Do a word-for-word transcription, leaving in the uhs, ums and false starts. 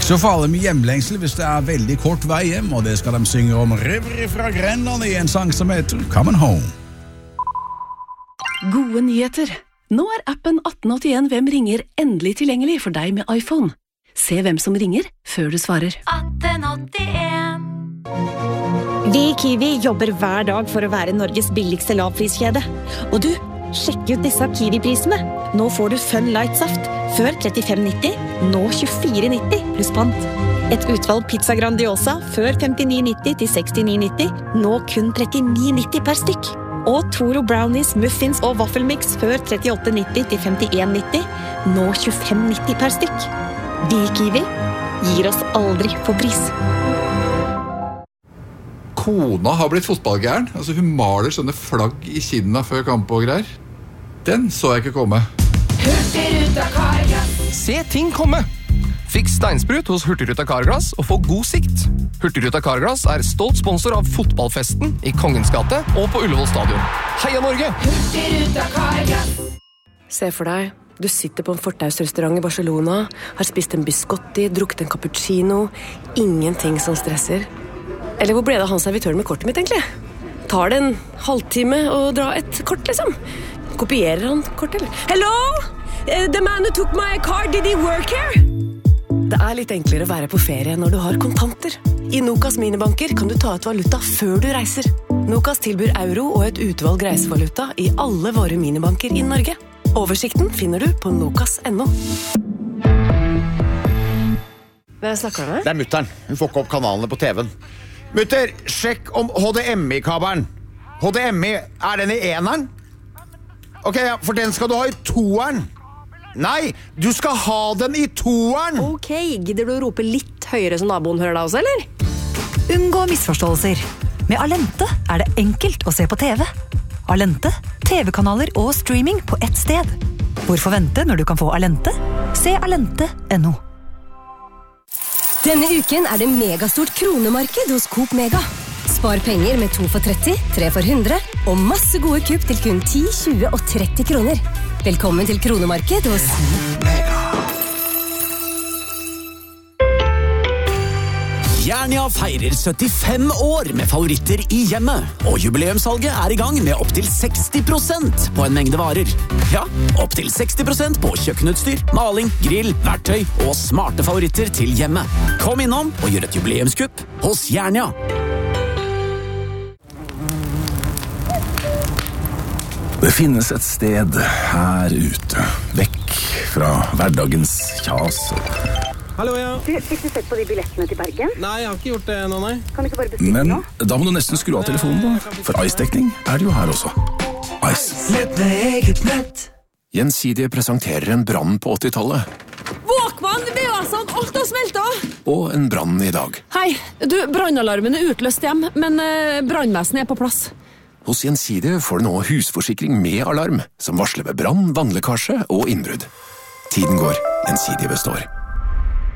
ikke så farlig med hjemlengsel hvis det er veldig kort vei hjem, og det skal de synge om River fra Grenland i en sang som heter Coming Home. Gode nyheter. Nå er appen atten åttien Hvem ringer endelig tilgjengelig for deg med iPhone. Se hvem som ringer før du svarer. atten åttien Vi i Kiwi jobber hver dag for å være Norges billigste lavpriskjede. Og du, sjekk ut disse Kiwi-prisene. Nå får du Fun Light Saft. Før trettifem nitti, nå tjuefire nitti pluss pant. Et utvalg pizza Grandiosa. Før femtini nitti til sekstini nitti, nå kun trettini nitti per stykk. Og Toro Brownies, Muffins og Waffelmix før trettiåtte nitti til femtien nitti, nå tjuefem nitti per stykk. Vi i Kiwi gir oss aldri på pris. Kona har blitt fotballgæren. Altså, hun maler sånne flagg i kinna før kamp og greier. Den så jeg ikke komme. Hurtigruta Carglass. Se ting komme! Fiks steinsprut hos Hurtigruta Carglass og få god sikt. Hurtigruta Carglass er stolt sponsor av fotballfesten i Kongens gate og på Ullevål stadion. Heia Norge! Hurtigruta Carglass. Se for deg, du sitter på en fortausrestaurant i Barcelona, har spist en biscotti, drukket en cappuccino, ingenting som stresser. Eller hvor ble det av han servitøren med kortet mitt egentlig? Tar det en halvtime å dra et kort, liksom? Kopierer han kortet, eller? Hello? Uh, the man who took my car, did he work here? Det er litt enklere å være på ferie når du har kontanter. I Nokas minibanker kan du ta ut valuta før du reiser. Nokas tilbyr euro og et utvalg reisevaluta i alle våre minibanker i Norge. Oversikten finner du på nokas punktum no. Hvem snakker du med? Det er mutteren. Hun får ikke opp kanalene på T V-en. Mutter, sjekk om H D M I-kabelen. H D M I, er den i eneren? Ok, ja, for den skal du ha i toeren. Nei, du skal ha den i toeren. Ok, gidder du å rope litt høyere som naboen hører deg også, eller? Unngå misforståelser. Med Alente er det enkelt å se på T V. Alente, T V-kanaler og streaming på ett sted. Hvorfor vente når du kan få Alente? Se alente punktum no. Denne uken er det megastort kronemarked hos Coop Mega. Spar penger med to for tretti, tre for hundre, og masse gode kupp til kun ti, tjue og tretti kroner. Velkommen til kronemarked hos Mega. Jernia feirer syttifem år med favoritter i hjemmet, og jubileumssalget er i gang med opp til seksti prosent på en mengde varer. Ja, opp til seksti prosent på kjøkkenutstyr, maling, grill, verktøy og smarte favoritter til hjemmet. Kom innom og gjør et jubileumskupp hos Jernia. Det finnes et sted her ute, vekk fra hverdagens kjas. Hallo, ja. Du, fikk du sett på de billettene til Bergen? Nei, jeg har ikke gjort det nå, nei. Kan du ikke bare bestille Men nå? da må du nesten skru av telefonen da, for Ice-dekning er det jo her også. Ice. Nett med eget nett. Gjensidige presenterer en brann på åttitallet. Våkmann, det var sånn, alt har smeltet! Og en brann i dag. Hei, du, brannalarmen er utløst hjem, men eh, brannvesenet er på plass. Hos Gjensidige får du nå husforsikring med alarm, som varsler ved brann, vannlekkasje og innbrudd. Tiden går, Gjensidige består.